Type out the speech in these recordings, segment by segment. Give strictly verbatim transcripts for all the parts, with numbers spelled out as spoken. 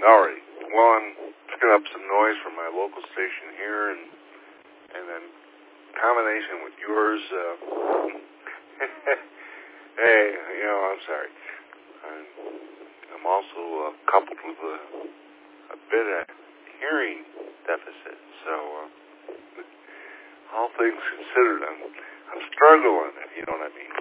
Alright. Well, I'm picking up some noise from my local station here, and and then combination with yours. Uh, hey, you know, I'm sorry. I'm, I'm also uh, coupled with a, a bit of hearing deficit, so uh, all things considered, I'm I'm struggling. If you know what I mean.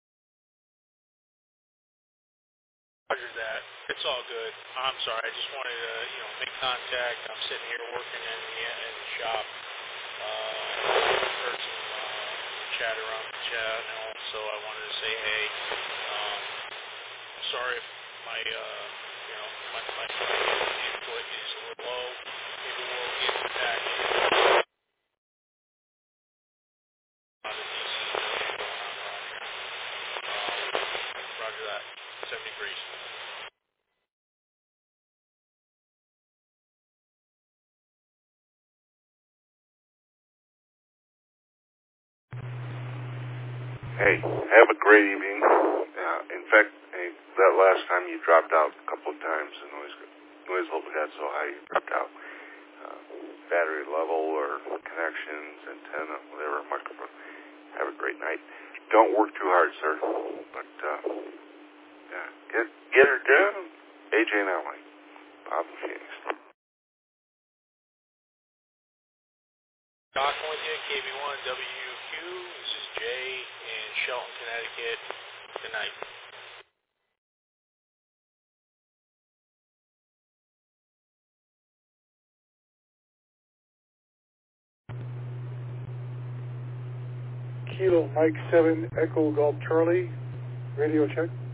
Roger that. It's all good. I'm sorry. I just wanted to, you know, make contact. I'm sitting here working in the, in the shop. Uh, heard some uh, chatter around the chat, and so I wanted to say, hey, um, sorry if my, uh, you know, my, my, my input is a little low. Maybe we'll get back to uh, the D C going on around here. Um, roger that. seventy degrees. Hey, have a great evening. Uh, in fact, hey, that last time you dropped out a couple of times, the noise, noise level got so high you dropped out. Uh, battery level or connections, antenna, whatever, microphone. Have a great night. Don't work too hard, sir. But, uh, yeah, get, get her done. A J and L A. Bob and Phoenix. Talking with you, K B one W Q. This is Jay in Shelton, Connecticut. Good night. Kilo Mike seven Echo Golf Charlie. Radio check.